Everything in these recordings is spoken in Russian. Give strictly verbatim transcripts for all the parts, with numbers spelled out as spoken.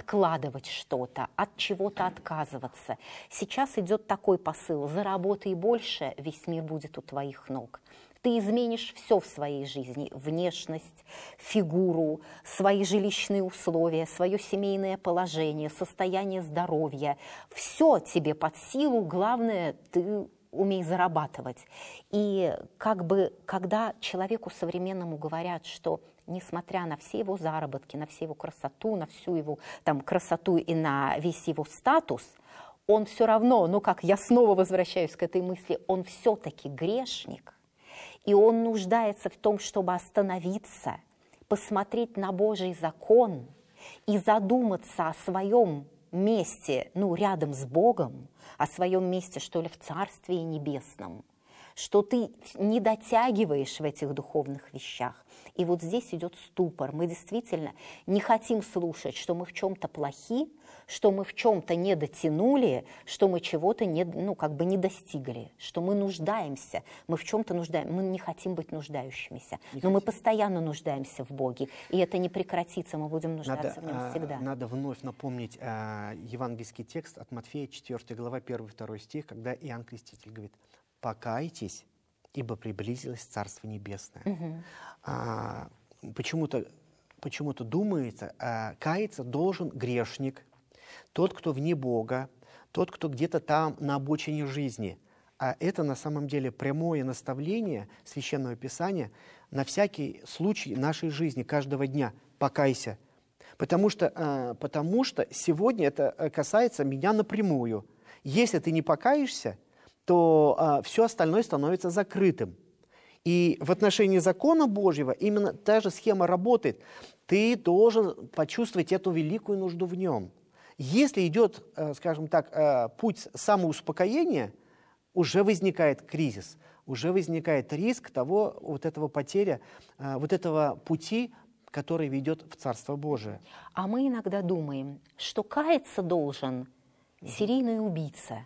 откладывать что-то, от чего-то отказываться. Сейчас идет такой посыл: заработай больше, весь мир будет у твоих ног. Ты изменишь все в своей жизни: внешность, фигуру, свои жилищные условия, свое семейное положение, состояние здоровья. Все тебе под силу, главное, ты умей зарабатывать. И как бы, когда человеку современному говорят, что несмотря на все его заработки, на всю его красоту, на всю его там, красоту и на весь его статус, он все равно, ну как я снова возвращаюсь к этой мысли, он все-таки грешник, и он нуждается в том, чтобы остановиться, посмотреть на Божий закон и задуматься о своем месте, ну, рядом с Богом, о своем месте, что ли, в Царстве Небесном, что ты не дотягиваешь в этих духовных вещах. И вот здесь идет ступор. Мы действительно не хотим слушать, что мы в чем-то плохи, что мы в чем-то не дотянули, что мы чего-то не, ну, как бы не достигли, что мы нуждаемся, мы в чем-то нуждаемся. Мы не хотим быть нуждающимися, не но хотим. Мы постоянно нуждаемся в Боге, и это не прекратится, мы будем нуждаться надо, в Нем всегда. Надо вновь напомнить э, евангельский текст от Матфея, четвёртая глава, первый-второй стих, когда Иоанн Креститель говорит: «Покайтесь, ибо приблизилось Царство Небесное». Угу. А, почему-то, почему-то думается, а, каяться должен грешник, тот, кто вне Бога, тот, кто где-то там на обочине жизни. А это на самом деле прямое наставление Священного Писания на всякий случай нашей жизни, каждого дня. Покайся. Потому что, а, потому что сегодня это касается меня напрямую. Если ты не покаешься, то а, все остальное становится закрытым. И в отношении закона Божьего именно та же схема работает. Ты должен почувствовать эту великую нужду в нем. Если идет, скажем так, путь самоуспокоения, уже возникает кризис, уже возникает риск того, вот этого потеря, вот этого пути, который ведет в Царство Божие. А мы иногда думаем, что каяться должен серийный убийца.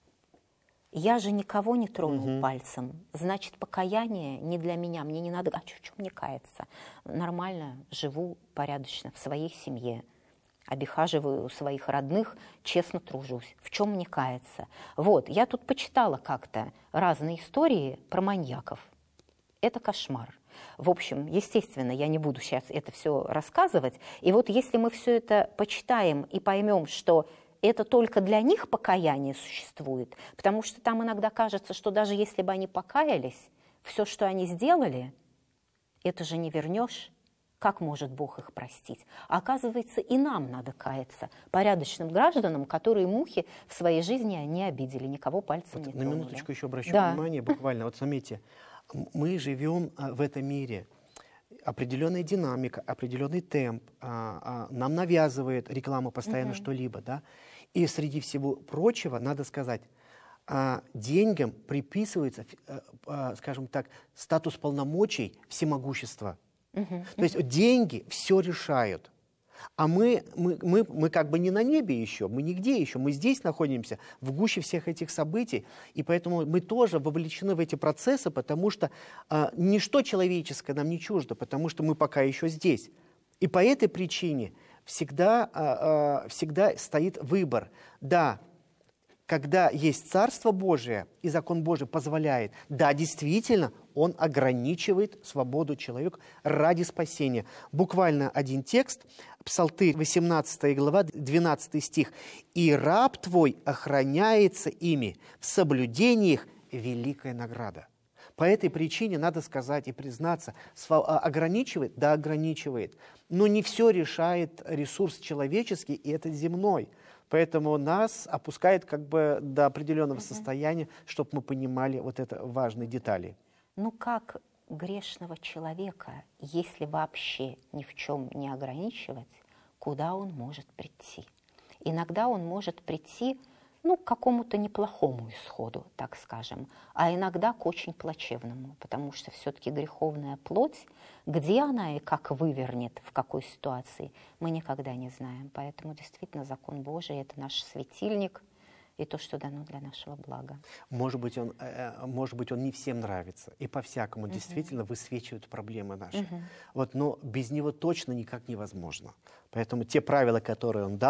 Я же никого не тронул угу. пальцем. Значит, покаяние не для меня. Мне не надо... А в чем мне каяться? Нормально живу порядочно в своей семье. Обихаживаю своих родных, честно тружусь. В чем мне каяться? Вот, я тут почитала как-то разные истории про маньяков. Это кошмар. В общем, естественно, я не буду сейчас это все рассказывать. И вот если мы все это почитаем и поймем, что это только для них покаяние существует, потому что там иногда кажется, что даже если бы они покаялись, все, что они сделали, это же не вернешь. Как может Бог их простить? А оказывается, и нам надо каяться, порядочным гражданам, которые мухи в своей жизни не обидели, никого пальцем вот не на тронули. Минуточку еще обращу да. внимание, буквально, вот заметьте, мы живем в этом мире. Определенная динамика, определенный темп, а, а, нам навязывает реклама постоянно uh-huh. что-либо, да, и среди всего прочего, надо сказать, а, деньгам приписывается, а, а, скажем так, статус полномочий всемогущества. Uh-huh. То есть деньги все решают, а мы, мы, мы, мы как бы не на небе еще, мы нигде еще, мы здесь находимся, в гуще всех этих событий, и поэтому мы тоже вовлечены в эти процессы, потому что а, ничто человеческое нам не чуждо, потому что мы пока еще здесь. И по этой причине всегда, а, а, всегда стоит выбор. Да, когда есть Царство Божие, и закон Божий позволяет, да, действительно, он ограничивает свободу человека ради спасения. Буквально один текст, Псалтырь, восемнадцатая глава, двенадцатый стих. «И раб твой охраняется ими, в соблюдении их великая награда». По этой причине надо сказать и признаться, ограничивает, да, ограничивает, но не все решает ресурс человеческий, и это земной. Поэтому нас опускает как бы до определенного uh-huh. состояния, чтобы мы понимали вот это важные детали. Ну как грешного человека, если вообще ни в чем не ограничивать, куда он может прийти? Иногда он может прийти, ну, к какому-то неплохому исходу, так скажем, а иногда к очень плачевному, потому что все-таки греховная плоть, где она и как вывернет, в какой ситуации, мы никогда не знаем. Поэтому действительно закон Божий – это наш светильник и то, что дано для нашего блага. Может быть, он, может быть, он не всем нравится, и по-всякому uh-huh. действительно высвечивает проблемы наши. Uh-huh. Вот, но без него точно никак невозможно. Поэтому те правила, которые он дал,